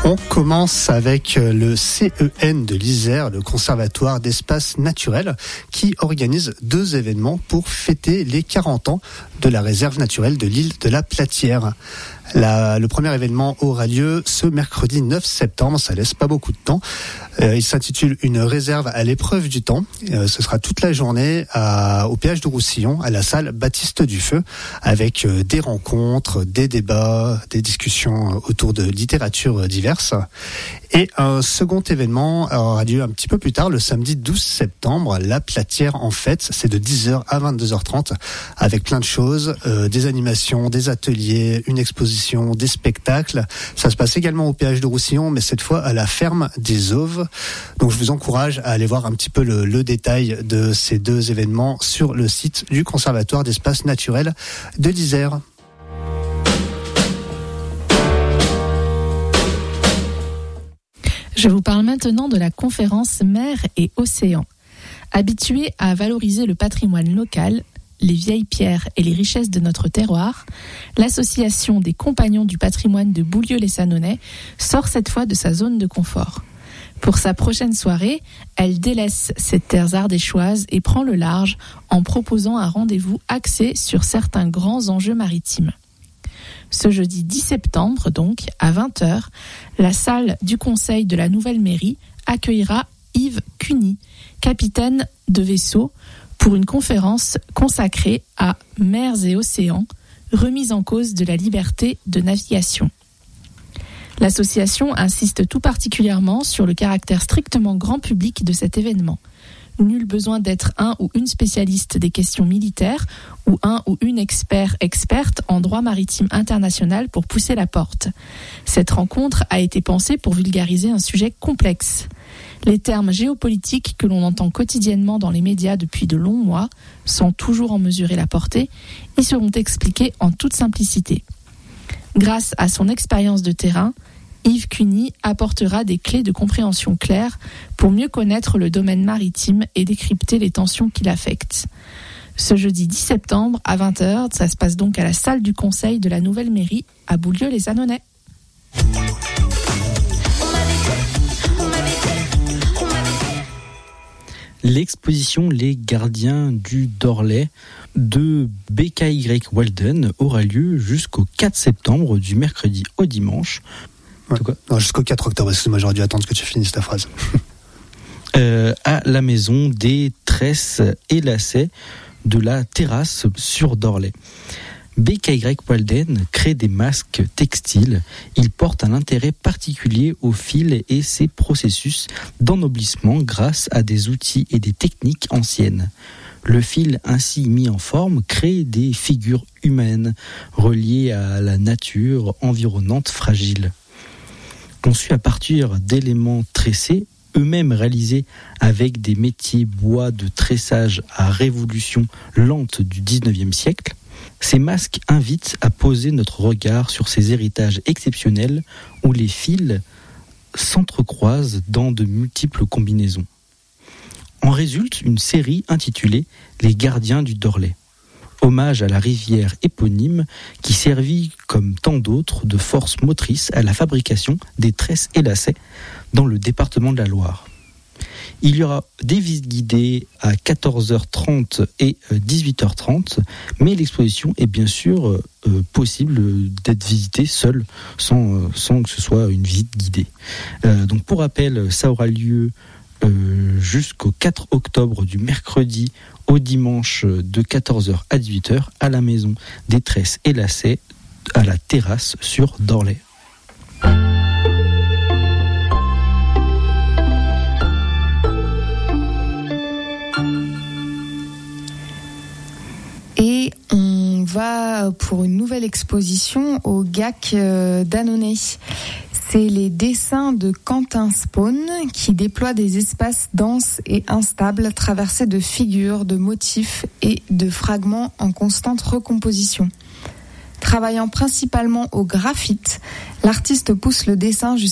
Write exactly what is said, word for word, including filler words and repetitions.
On commence avec le C E N de l'Isère, le Conservatoire d'Espaces Naturels, qui organise deux événements pour fêter les quarante ans de la réserve naturelle de l'île de la Platière. La, le premier événement aura lieu ce mercredi neuf septembre, ça laisse pas beaucoup de temps. Euh, il s'intitule Une réserve à l'épreuve du temps. Euh, ce sera toute la journée à, au péage de Roussillon, à la salle Baptiste Dufeu, avec euh, des rencontres, des débats, des discussions autour de littérature diverses. Et un second événement aura lieu un petit peu plus tard, le samedi douze septembre, la Platière en fête. C'est de dix heures à vingt-deux heures trente, avec plein de choses, euh, des animations, des ateliers, une exposition, des spectacles. Ça se passe également au péage de Roussillon, mais cette fois à la ferme des Auves. Donc je vous encourage à aller voir un petit peu le, le détail de ces deux événements sur le site du Conservatoire d'Espaces Naturels de l'Isère. Je vous parle maintenant de la conférence Mer et Océan. Habituée à valoriser le patrimoine local, les vieilles pierres et les richesses de notre terroir, l'association des Compagnons du patrimoine de Boulieu-les-Sanonais sort cette fois de sa zone de confort. Pour sa prochaine soirée, elle délaisse ses terres ardéchoises et prend le large en proposant un rendez-vous axé sur certains grands enjeux maritimes. Ce jeudi dix septembre, donc, à vingt heures, la salle du conseil de la nouvelle mairie accueillera Yves Cuny, capitaine de vaisseau, pour une conférence consacrée à Mers et Océans, remise en cause de la liberté de navigation. L'association insiste tout particulièrement sur le caractère strictement grand public de cet événement. Nul besoin d'être un ou une spécialiste des questions militaires ou un ou une expert experte en droit maritime international pour pousser la porte. Cette rencontre a été pensée pour vulgariser un sujet complexe. Les termes géopolitiques que l'on entend quotidiennement dans les médias depuis de longs mois, sans toujours en mesurer la portée, y seront expliqués en toute simplicité. Grâce à son expérience de terrain, Yves Cuny apportera des clés de compréhension claires pour mieux connaître le domaine maritime et décrypter les tensions qui l'affectent. Ce jeudi dix septembre à vingt heures, ça se passe donc à la salle du conseil de la nouvelle mairie à Boulieu-les-Sanonais. L'exposition Les Gardiens du Dorley de B K Y Walden aura lieu jusqu'au quatre septembre, du mercredi au dimanche. Ouais. Non, jusqu'au quatre octobre, excuse-moi, j'aurais dû attendre que tu finisses ta phrase. euh, à la maison des tresses et lacets de la terrasse sur Dorley. B K Y Walden crée des masques textiles. Il porte un intérêt particulier au fil et ses processus d'ennoblissement grâce à des outils et des techniques anciennes. Le fil ainsi mis en forme crée des figures humaines reliées à la nature environnante fragile. Conçus à partir d'éléments tressés, eux-mêmes réalisés avec des métiers bois de tressage à révolution lente du dix-neuvième siècle, ces masques invitent à poser notre regard sur ces héritages exceptionnels où les fils s'entrecroisent dans de multiples combinaisons. En résulte une série intitulée « Les Gardiens du Dorley », hommage à la rivière éponyme qui servit comme tant d'autres de force motrice à la fabrication des tresses et lacets dans le département de la Loire. Il y aura des visites guidées à quatorze heures trente et dix-huit heures trente, mais l'exposition est bien sûr euh, possible d'être visitée seule, sans, sans que ce soit une visite guidée. Euh, donc pour rappel, ça aura lieu euh, jusqu'au quatre octobre, du mercredi au dimanche, de quatorze heures à dix-huit heures, à la maison des tresses et lacets, à la terrasse sur Dorley. Et on va pour une nouvelle exposition au G A C d'Annonay. C'est les dessins de Quentin Spawn qui déploie des espaces denses et instables traversés de figures, de motifs et de fragments en constante recomposition. Travaillant principalement au graphite, l'artiste pousse le dessin jusqu'à